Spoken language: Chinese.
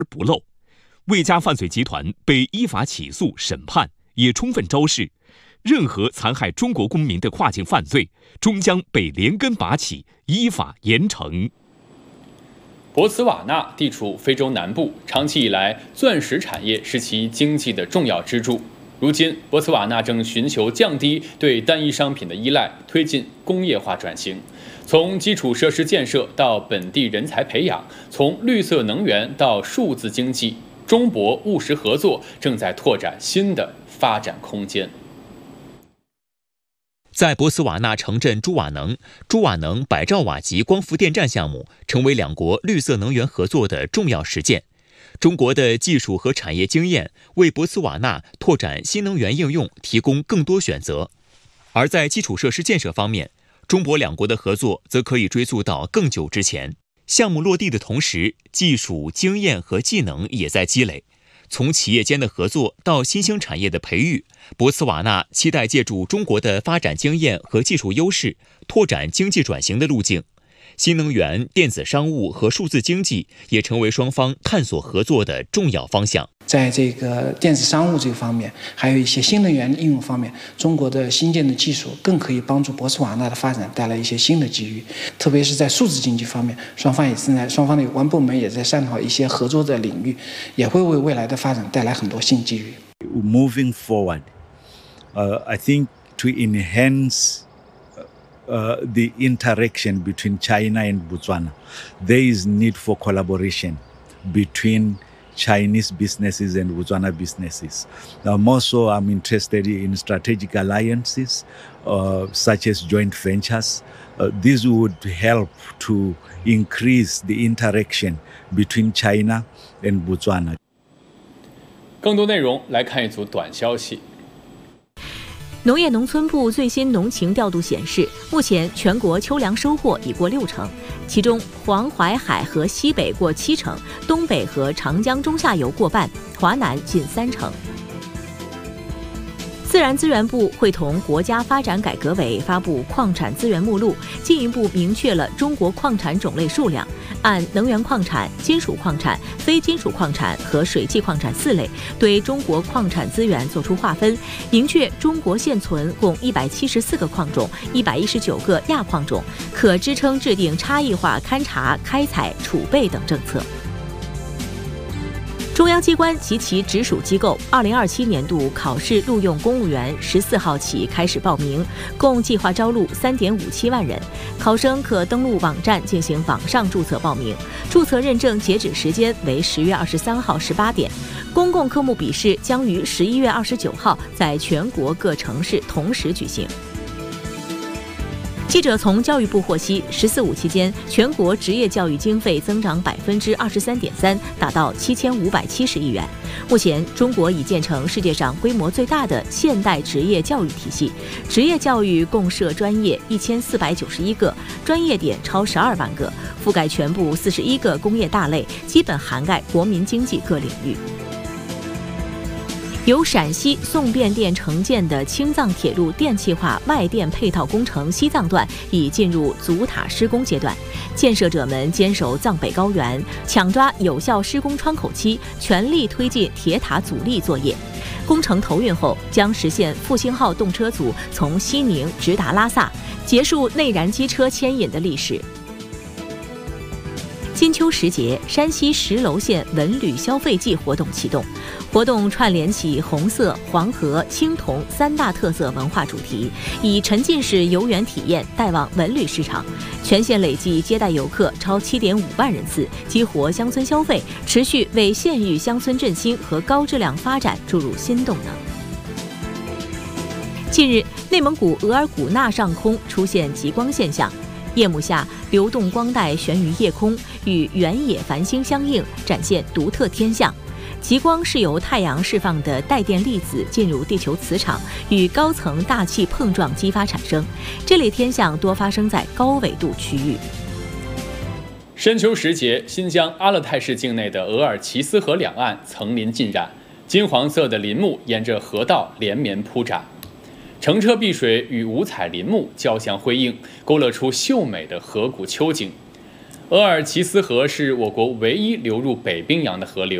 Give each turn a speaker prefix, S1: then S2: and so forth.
S1: 而不漏。魏家犯罪集团被依法起诉审判，也充分昭示，任何残害中国公民的跨境犯罪，终将被连根拔起，依法严惩。
S2: 博茨瓦纳地处非洲南部，长期以来，钻石产业是其经济的重要支柱。如今，博茨瓦纳正寻求降低对单一商品的依赖，推进工业化转型。从基础设施建设到本地人才培养，从绿色能源到数字经济，中博务实合作正在拓展新的发展空间。
S3: 在博茨瓦纳城镇朱瓦能100兆瓦级光伏电站项目成为两国绿色能源合作的重要实践。中国的技术和产业经验为博茨瓦纳拓展新能源应用提供更多选择。而在基础设施建设方面，中博两国的合作则可以追溯到更久之前。项目落地的同时，技术、经验和技能也在积累。从企业间的合作到新兴产业的培育，博茨瓦纳期待借助中国的发展经验和技术优势，拓展经济转型的路径。新能源、电子商务和数字经济也成为双方探索合作的重要方向。
S4: 在这个电子商务这个方面，还有一些新能源应用方面，中国的新建的技术更可以帮助博茨瓦纳的发展带来一些新的机遇。特别是在数字经济方面，双方的有关部门也在探讨一些合作的领域，也会为未来的发展带来很多新机遇。
S5: Moving forward, I think to enhance the interaction between China and Botswana, there is need for collaboration between Chinese businesses and Botswana businesses. More so, I'm interested in strategic alliances, such as joint ventures. This would help to increase the interaction between China and Botswana.
S2: 更多内容来看一组短消息。
S6: 农业农村部最新农情调度显示，目前全国秋粮收获已过60%，其中黄淮海和西北过70%，东北和长江中下游过半，华南近30%。自然资源部会同国家发展改革委发布矿产资源目录，进一步明确了中国矿产种类数量，按能源矿产、金属矿产、非金属矿产和水汽矿产4类，对中国矿产资源作出划分，明确中国现存共174个矿种、119个亚矿种，可支撑制定差异化勘察、开采、储备等政策。中央机关及其直属机构2027年度考试录用公务员14号起开始报名，共计划招录3.57万人。考生可登录网站进行网上注册报名，注册认证截止时间为10月23号18点。公共科目笔试将于11月29号在全国各城市同时举行。记者从教育部获悉，“14·5”期间，全国职业教育经费增长23.3%，达到7570亿元。目前，中国已建成世界上规模最大的现代职业教育体系，职业教育共设专业1491个，专业点超12万个，覆盖全部41个工业大类，基本涵盖国民经济各领域。由陕西送变电承建的青藏铁路电气化外电配套工程西藏段已进入阻塔施工阶段，建设者们坚守藏北高原，抢抓有效施工窗口期，全力推进铁塔阻力作业。工程投运后，将实现复兴号动车组从西宁直达拉萨，结束内燃机车牵引的历史。金秋时节，山西石楼县文旅消费季活动启动。活动串联起红色、黄河、青铜3大特色文化主题，以沉浸式游园体验带旺文旅市场。全县累计接待游客超7.5万人次，激活乡村消费，持续为县域乡村振兴和高质量发展注入新动能。近日，内蒙古额尔古纳上空出现极光现象。夜幕下，流动光带悬于夜空，与原野繁星相映，展现独特天象。极光是由太阳释放的带电粒子进入地球磁场，与高层大气碰撞激发产生。这类天象多发生在高纬度区域。
S2: 深秋时节，新疆阿勒泰市境内的额尔齐斯河两岸层林尽染，金黄色的林木沿着河道连绵铺展。澄澈碧水与五彩林木交相辉映，勾勒出秀美的河谷秋景。 额尔齐斯河是我国唯一流入北冰洋的河流。